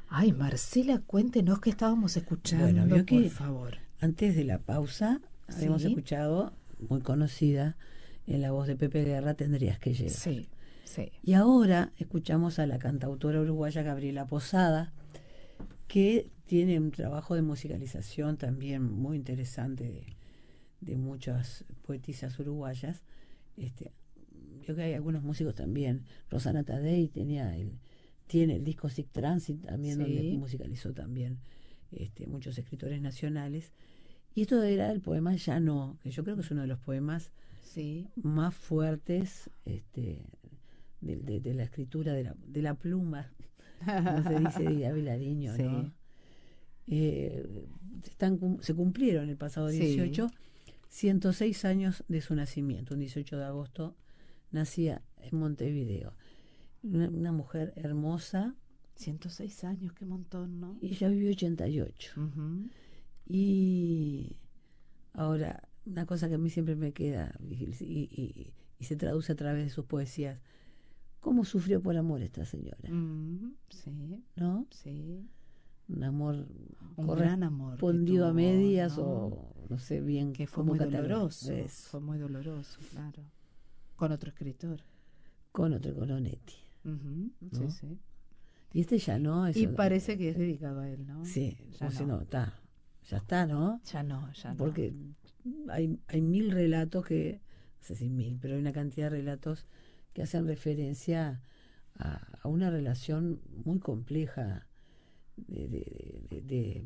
Ay, Marcela, cuéntenos qué estábamos escuchando, Bueno, vio por que favor. antes de la pausa habíamos Sí, escuchado, muy conocida, en la voz de Pepe Guerra, Tendrías que llegar. sí, sí. Y ahora escuchamos a la cantautora uruguaya Gabriela Posada, que tiene un trabajo de musicalización también muy interesante de muchas poetisas uruguayas. Este, Yo que hay algunos músicos también. Rosana Tadei tiene el disco Sic Transit también, donde Sí, musicalizó también muchos escritores nacionales. Y esto era el poema Ya no, que yo creo que es uno de los poemas sí. más fuertes de la escritura, de la pluma, como se dice, de Aveladiño, ¿no? Sí, Se cumplieron el pasado sí. 18 106 años de su nacimiento. Un 18 de agosto nacía en Montevideo. Una mujer hermosa, 106 años, qué montón, ¿no? y ella vivió 88. Ujú. Y ahora, una cosa que a mí siempre me queda y se traduce a través de sus poesías, ¿cómo sufrió por amor esta señora? Sí, ¿No? sí. Un amor Un gran amor que correspondido a tuvo, medias, ¿no? o no sé bien Que fue cómo muy catalogar doloroso, eso, fue muy doloroso, claro. Con otro escritor. con otro Colonetti, Ujú, sí, ¿no? sí. Y ya no, Y eso, parece que es dedicado a él, ¿no? sí, Ya como si no, no, ya está, ¿no? ya no, ya no. Porque hay mil relatos que, no sé si mil, pero hay una cantidad de relatos que hacen referencia a una relación muy compleja de, de, de, de,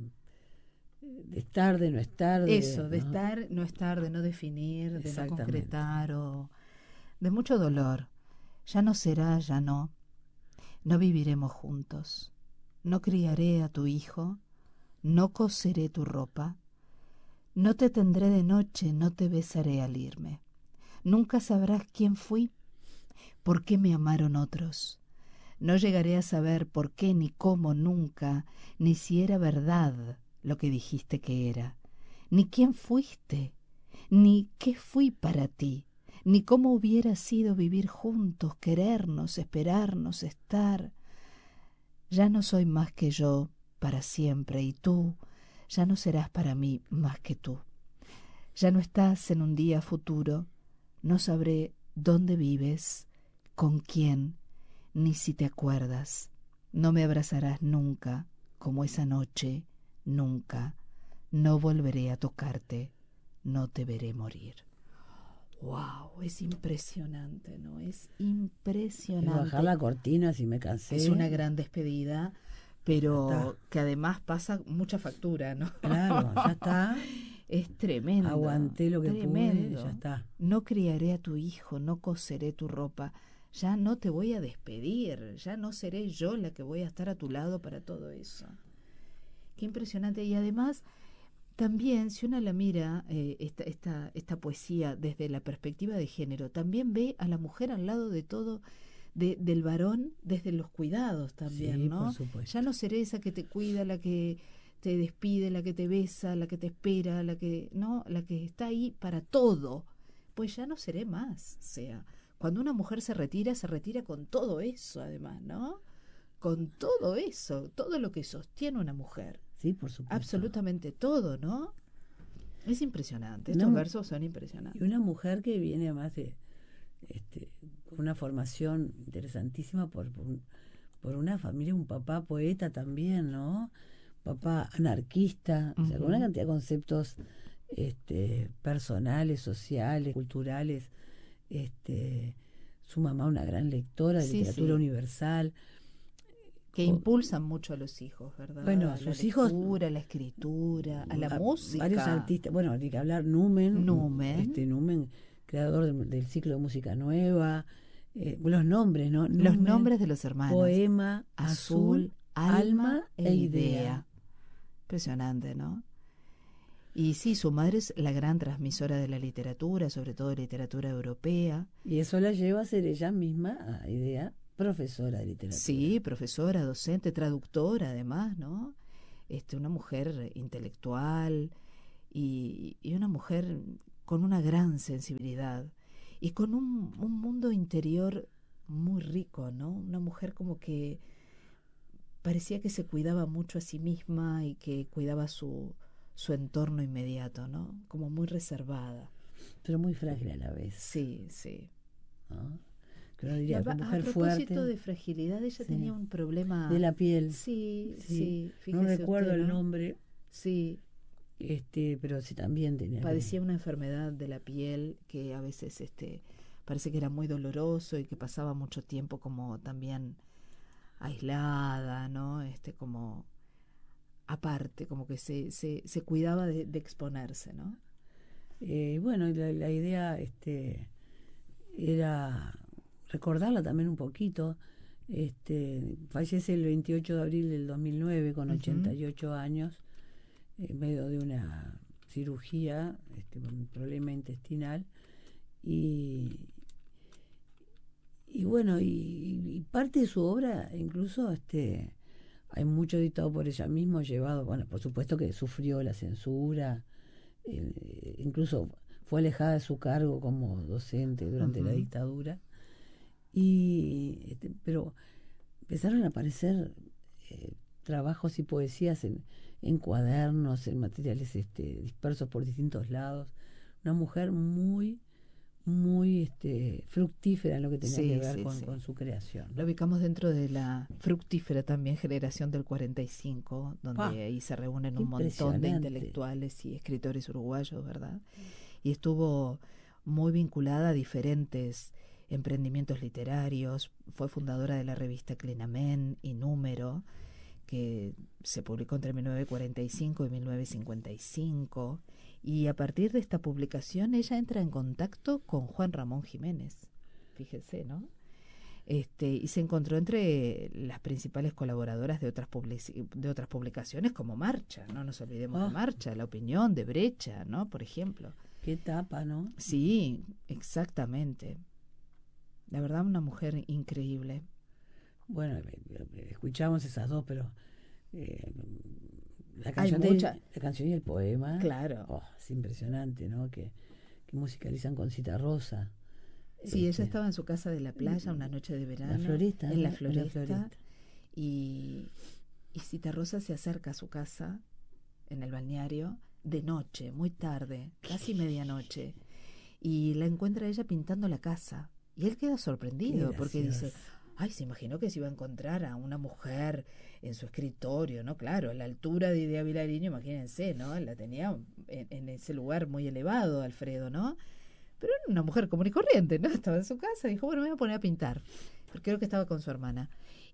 de estar, de no estar, Eso, de ¿no? estar, no estar, de no definir, de no Exactamente. concretar o de mucho dolor. Ya no será, ya no. No viviremos juntos. No criaré a tu hijo, no coseré tu ropa, no te tendré de noche, no te besaré al irme. Nunca sabrás quién fui, por qué me amaron otros. No llegaré a saber por qué, ni cómo, nunca, ni si era verdad lo que dijiste que era, ni quién fuiste, ni qué fui para ti, ni cómo hubiera sido vivir juntos, querernos, esperarnos, estar. Ya no soy más que yo para siempre, y tú ya no serás para mí más que tú. Ya no estás en un día futuro, no sabré dónde vives, con quién, ni si te acuerdas. No me abrazarás nunca, como esa noche, nunca. No volveré a tocarte, no te veré morir. ¡Wow! Es impresionante, ¿no? Es Quiero bajar impresionante. la cortina si me Es una cansé. gran despedida, Ya está. pero que además pasa mucha factura, ¿no? Claro, ya está. Es tremendo, Aguanté lo que pude, ya tremendo. está. No criaré a tu hijo, no coseré tu ropa, ya no te voy a despedir, ya no seré yo la que voy a estar a tu lado para todo eso. Qué impresionante. Y además, también, si uno la mira, esta poesía desde la perspectiva de género, también ve a la mujer al lado de todo, del varón desde los cuidados también, Sí, por ¿no? Ya supuesto. no seré esa que te cuida, la que te despide, la que te besa, la que te espera, ¿no? La que está ahí para todo. Pues ya no seré más. O sea, cuando una mujer se retira con todo eso, además, ¿no? Con todo eso, todo lo que sostiene una mujer. Sí, por supuesto. Absolutamente todo, ¿no? Es impresionante. Una, Estos mu- versos son y impresionantes. una mujer que viene además con una formación interesantísima por una familia, un papá poeta también, ¿no? Papá anarquista, o sea, con una Ujú. cantidad de conceptos personales, sociales, culturales. Este, Su mamá una gran lectora de Sí, literatura sí. universal. Que Co- impulsan mucho a los hijos, ¿verdad? bueno, A la sus hijos, lectura, a la escritura, a la varios música. artistas, bueno, hay que hablar Numen, Numen, Numen, creador del ciclo de música nueva, los nombres, ¿no? los Numen, nombres de los hermanos. Poema, Azul, Azul, alma Alma e e Idea. idea. Impresionante, ¿no? Y sí, su madre es la gran transmisora de la literatura, sobre todo literatura europea. Y eso la lleva a ser ella misma, a Idea, profesora de literatura. Sí, profesora, docente, traductora, además, ¿no? Una mujer intelectual y una mujer con una gran sensibilidad y con un mundo interior muy rico, ¿no? Una mujer como que parecía que se cuidaba mucho a sí misma y que cuidaba su entorno inmediato, ¿no? Como muy reservada. Pero muy frágil a la vez, Sí, sí. ¿no? Que uno Y diría, una a mujer propósito fuerte, de fragilidad, ella sí, tenía un de problema. la piel, Sí, sí. sí, No fíjese recuerdo usted, el ¿no? nombre, Sí, pero sí también tenía que... padecía una enfermedad de la piel que a veces parece que era muy doloroso y que pasaba mucho tiempo como también aislada, ¿no? Como aparte, como que se cuidaba de exponerse, ¿no? Bueno, y la idea era recordarla también un poquito. Fallece el 28 de abril del 2009 con Ujú. 88 años, en medio de una cirugía, con un problema intestinal. Y, y bueno, y parte de su obra, incluso hay mucho editado por ella misma, llevado, bueno, por supuesto que sufrió la censura, incluso fue alejada de su cargo como docente durante la Ujú. dictadura, pero empezaron a aparecer trabajos y poesías en cuadernos, en materiales dispersos por distintos lados. Una mujer muy, muy fructífera en lo que tenía que Sí, ver sí, sí. con su creación, La ¿no? ubicamos dentro de la fructífera también generación del 45, ¡Pah! donde ahí se reúnen ¡Qué un montón de impresionante! intelectuales y escritores uruguayos, ¿verdad? Y estuvo muy vinculada a diferentes emprendimientos literarios. Fue fundadora de la revista Clinamen y Número, que se publicó entre 1945 y 1955. Y a partir de esta publicación ella entra en contacto con Juan Ramón Jiménez. Fíjese, ¿no? Y se encontró entre las principales colaboradoras de otras publicaciones como Marcha, no nos olvidemos de ¡Ah! Marcha, La Opinión, de Brecha, ¿no? Por ejemplo. ¡Qué tapa, ¿no? Sí, exactamente. La verdad, una mujer increíble. Bueno, escuchamos esas dos, pero eh, Hay mucha, la canción y el poema, claro. oh, es impresionante, ¿no? Que musicalizan con Cita Rosa. Sí, ella Este, estaba en su casa de la playa una noche de la verano, floresta, en la en la floresta, floresta. y, y Citarrosa se acerca a su casa en el balneario de noche, muy tarde, casi medianoche, y la encuentra ella pintando la casa. Y él queda Qué sorprendido porque dice, gracioso. ay, se imaginó que se iba a encontrar a una mujer en su escritorio, ¿no? Claro, a la altura de Idea Vilariño, imagínense, ¿no? La tenía en ese lugar muy elevado, Alfredo, ¿no? Pero era una mujer común y corriente, ¿no? Estaba en su casa y dijo, bueno, me voy a poner a pintar. Porque creo que estaba con su hermana.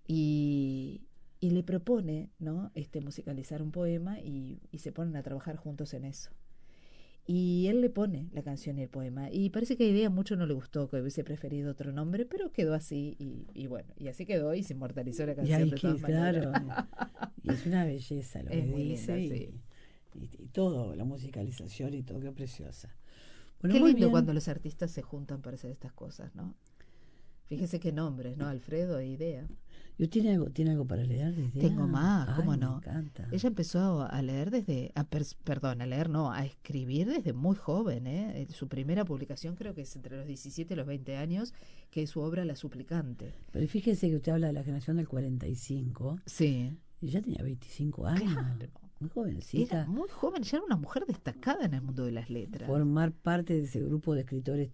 Y, y le propone, ¿no? Musicalizar un poema y se ponen a trabajar juntos en eso. Y él le pone la canción y el poema. Y parece que a Idea mucho no le gustó, que hubiese preferido otro nombre, pero quedó así. Y bueno, y así quedó y se inmortalizó la Y canción ahí de que, todas maneras. claro, y es una belleza lo Es que muy linda, dice sí. y todo, la musicalización y todo, qué preciosa. Bueno, Qué muy lindo bien. cuando los artistas se juntan para hacer estas cosas, ¿no? Fíjese qué nombres, ¿no? Alfredo e Idea. ¿Y tiene algo para leer de Tengo idea? más, ¿cómo Ay, me no? encanta. Ella empezó a leer perdón, a leer no, a escribir desde muy joven, ¿eh? Su primera publicación creo que es entre los 17 y los 20 años, que es su obra La Suplicante. Pero fíjese que usted habla de la generación del 45 Sí, y ya tenía 25 años, claro. muy Era jovencita. muy joven, ya era una mujer destacada en el mundo de las letras. Formar parte de ese grupo de escritores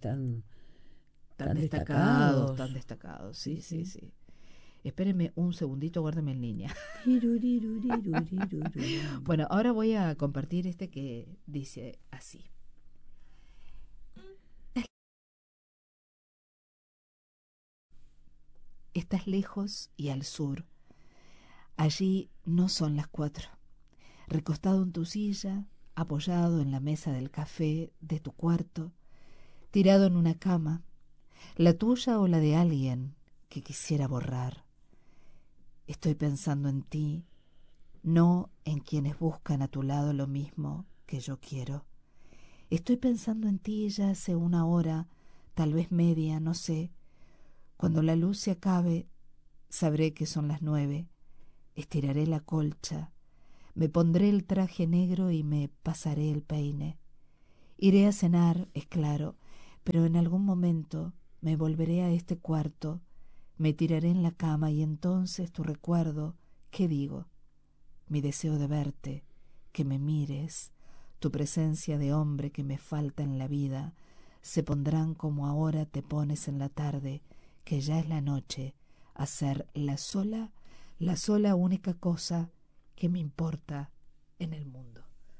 tan Tan destacados. destacados, Sí, sí, sí, sí. sí. Espérenme un segundito, guárdeme en línea. Tirurirurirurirurum. Bueno, ahora voy a compartir este que dice así. Estás lejos y al sur. Allí no son las 4. Recostado en tu silla, apoyado en la mesa del café de tu cuarto, tirado en una cama, la tuya o la de alguien que quisiera borrar. Estoy pensando en ti, no en quienes buscan a tu lado lo mismo que yo quiero. Estoy pensando en ti ya hace una hora, tal vez media, no sé. Cuando la luz se acabe, sabré que son las 9. Estiraré la colcha, me pondré el traje negro y me pasaré el peine. Iré a cenar, es claro, pero en algún momento me volveré a este cuarto, me tiraré en la cama y entonces tu recuerdo ¿qué digo? Mi deseo de verte, que me mires, tu presencia de hombre que me falta en la vida, se pondrán como ahora te pones en la tarde, que ya es la noche, a ser la sola única cosa que me importa en el mundo.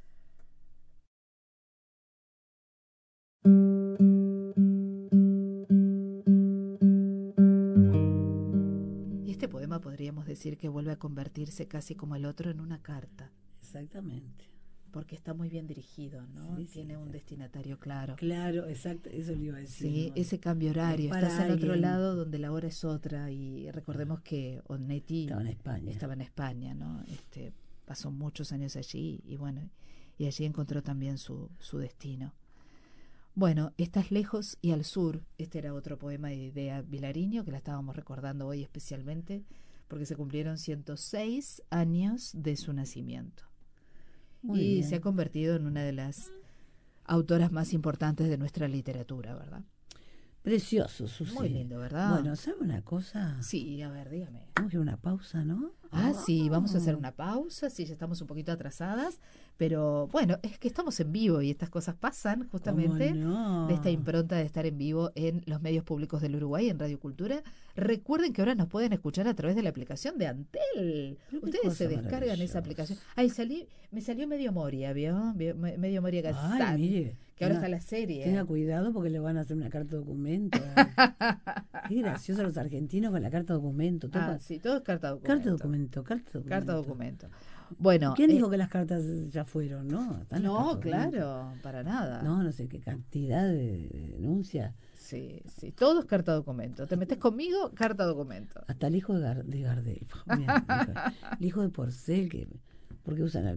Y este poema podríamos decir que vuelve a convertirse casi como el otro en una carta. Exactamente. Porque está muy bien dirigido, ¿no? Sí, Tiene sí, un destinatario claro. Claro, exacto, eso le iba a decir. Sí, ¿no? ese cambio horario. Para Estás en otro alguien. lado donde la hora es otra y recordemos que Onetti Estaba en España. ¿no? Pasó muchos años allí y bueno, y allí encontró también su destino. Bueno, Estás lejos y al sur. Este era otro poema de Idea Vilariño que la estábamos recordando hoy especialmente porque se cumplieron 106 años de su nacimiento. Muy Y bien. se ha convertido en una de las autoras más importantes de nuestra literatura, ¿verdad? Precioso, Susi. Muy lindo, ¿verdad? Bueno, ¿sabe una cosa? Sí, a ver, dígame. Vamos a ir a una pausa, ¿no? Sí, vamos a hacer una pausa, sí, ya estamos un poquito atrasadas, pero bueno, es que estamos en vivo y estas cosas pasan justamente No? de esta impronta de estar en vivo en los medios públicos del Uruguay, en Radio Cultura. Recuerden que ahora nos pueden escuchar a través de la aplicación de Antel. Ustedes se descargan esa aplicación. Ay, me salió Medio Moria, ¿vio? Medio Moria Gazán. Ay, mire. Que ahora está la serie. Tenga cuidado porque le van a hacer una carta documento. Qué gracioso los argentinos con la carta documento. Sí, todo es carta documento. Carta documento. Bueno. ¿Quién dijo que las cartas ya fueron, no? No, claro, para nada. No sé qué cantidad de denuncias. Sí, todo es carta documento. Te metes conmigo, carta documento. Hasta el hijo de Gardel. El hijo de Porcel, porque usan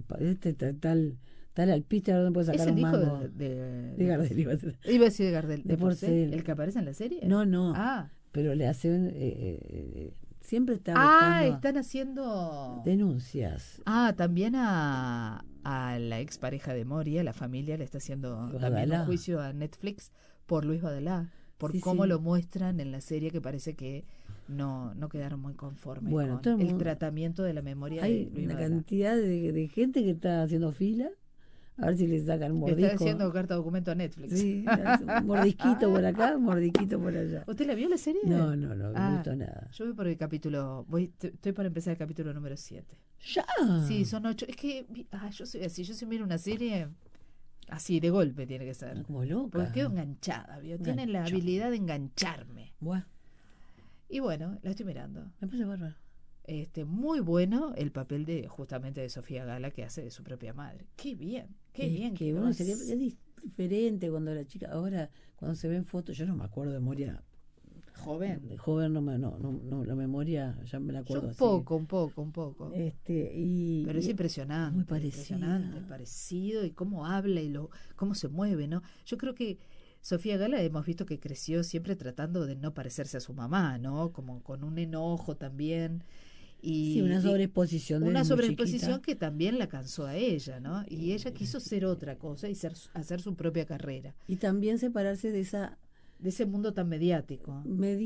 tal alpiste, ahora no puede sacar ¿Es el un hijo mango. de Gardel, iba a decir de Gardel. De Porcel. ¿El que aparece en la serie? No. Pero le hacen... siempre está buscando... están haciendo... denuncias. También a la expareja de Moria, la familia, le está haciendo también un juicio a Netflix por Luis Badalá, por cómo lo muestran en la serie, que parece que no quedaron muy conformes con el tratamiento de la memoria de Luis Badalá. Hay una cantidad de gente que está haciendo fila a ver si le sacan un mordisco. Está haciendo carta documento a Netflix. Sí, un mordisquito por acá, un mordisquito por allá. ¿Usted la vio la serie? No he visto nada. Yo voy por el capítulo, estoy para empezar el capítulo número 7. ¿Ya? Sí, son 8. Es que yo soy así, yo si miro una serie, así de golpe tiene que ser. Como loca. Porque quedo enganchada, ¿vio? Tienen la habilidad de engancharme. Bueno. Y bueno, la estoy mirando. Me parece bárbaro. Muy bueno el papel justamente de Sofía Gala, que hace de su propia madre. Qué bien. Que uno sería diferente cuando la chica, ahora cuando se ven fotos, yo no me acuerdo de memoria. Joven no, la memoria ya me la acuerdo un así. Un poco. Pero es impresionante. Muy parecido, y cómo habla y cómo se mueve, ¿no? Yo creo que Sofía Gala hemos visto que creció siempre tratando de no parecerse a su mamá, ¿no? Como con un enojo también. Y una sobreexposición. Una sobreexposición que también la cansó a ella, ¿no? Y ella quiso ser otra cosa y hacer su propia carrera. Y también separarse de ese mundo tan mediático.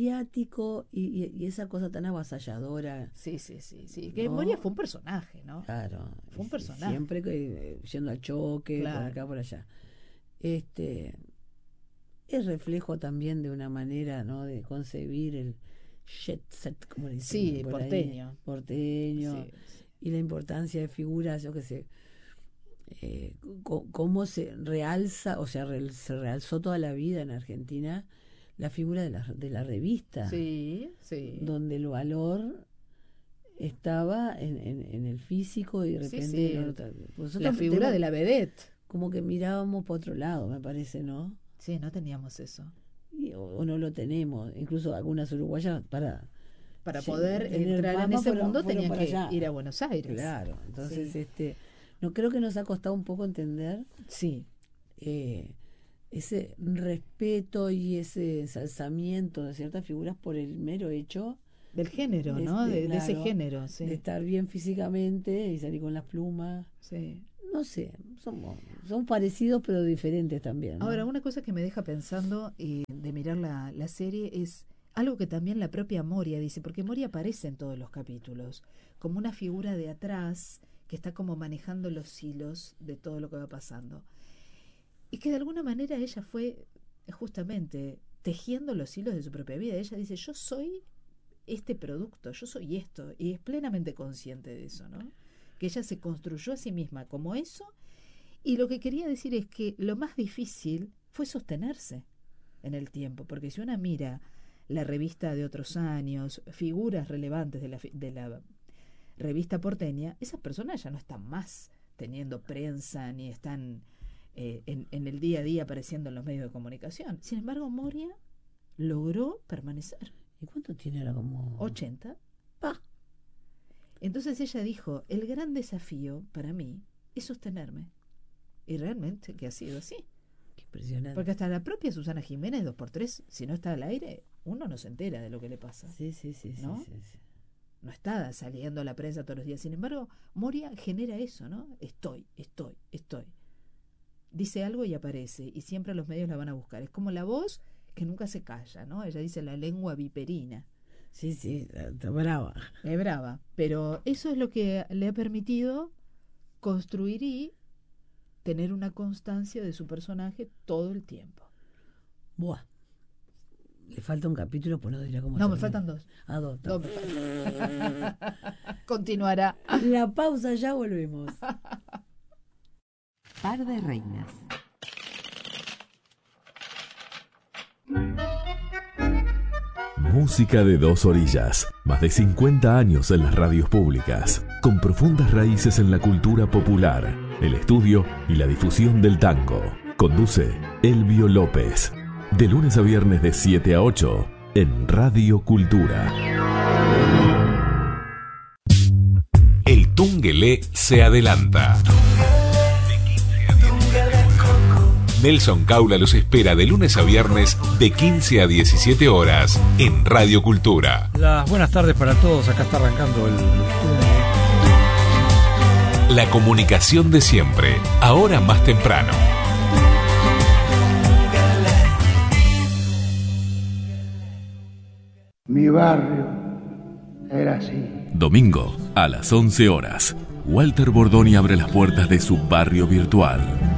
Y esa cosa tan avasalladora. Sí. Que Moria fue un personaje, ¿no? Claro. Fue un personaje. Siempre yendo al choque, por acá, por allá. Es reflejo también de una manera, ¿no? De concebir el jet set, como le dicen. Sí, porteño. Sí. Y la importancia de figuras, yo qué sé. Cómo se realza, o sea, se realzó toda la vida en Argentina la figura de la revista. Sí. Donde el valor estaba en el físico y de repente la figura de la vedette. Como que mirábamos por otro lado, me parece, ¿no? Sí, no teníamos eso. O no lo tenemos. Incluso algunas uruguayas para poder entrar en ese mundo tenían que ir a Buenos Aires. Claro, entonces no creo que nos ha costado un poco entender ese respeto y ese ensalzamiento de ciertas figuras por el mero hecho del género, ¿no? De ese género, sí. De estar bien físicamente y salir con las plumas. Sí. No sé, son parecidos pero diferentes también, ¿no? Ahora, una cosa que me deja pensando de mirar la serie es algo que también la propia Moria dice, porque Moria aparece en todos los capítulos, como una figura de atrás que está como manejando los hilos de todo lo que va pasando. Y que de alguna manera ella fue justamente tejiendo los hilos de su propia vida. Ella dice, yo soy este producto, yo soy esto, y es plenamente consciente de eso, ¿no? Que ella se construyó a sí misma como eso, y lo que quería decir es que lo más difícil fue sostenerse en el tiempo, porque si uno mira la revista de otros años, figuras relevantes de la revista porteña, esas personas ya no están más teniendo prensa ni están en el día a día apareciendo en los medios de comunicación. Sin embargo, Moria logró permanecer. ¿Y cuánto tiene ahora? Como 80. Entonces ella dijo, el gran desafío para mí es sostenerme. Y realmente que ha sido así. Qué impresionante. Porque hasta la propia Susana Jiménez, 2x3, si no está al aire, uno no se entera de lo que le pasa. Sí, ¿no? sí. No está saliendo a la prensa todos los días. Sin embargo, Moria genera eso, ¿no? Estoy. Dice algo y aparece, y siempre los medios la van a buscar. Es como la voz que nunca se calla, ¿no? Ella dice la lengua viperina. Sí, está brava. Es brava, pero eso es lo que le ha permitido construir y tener una constancia de su personaje todo el tiempo. Buah. Le falta un capítulo, pues no dirá cómo. No, me faltan 2. Dos. Dos me faltan. Continuará. La pausa, ya volvemos. Par de reinas. Música de dos orillas. Más de 50 años en las radios públicas. Con profundas raíces en la cultura popular, el estudio y la difusión del tango. Conduce Elvio López. De lunes a viernes de 7 a 8 en Radio Cultura. El Tungelé se adelanta. Nelson Caula los espera de lunes a viernes de 15 a 17 horas en Radio Cultura. Las buenas tardes para todos, acá está arrancando el Tungelé. La comunicación de siempre, ahora más temprano. Mi barrio era así. Domingo, a las 11 horas, Walter Bordoni abre las puertas de su barrio virtual.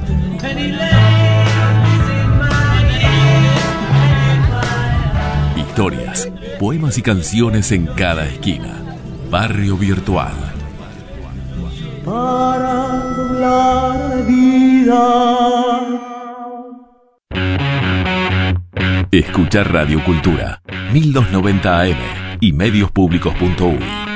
Historias, poemas y canciones en cada esquina. Barrio Virtual. Para doblar la vida. Escuchar Radio Cultura, 1290 AM y mediospublicos.uy.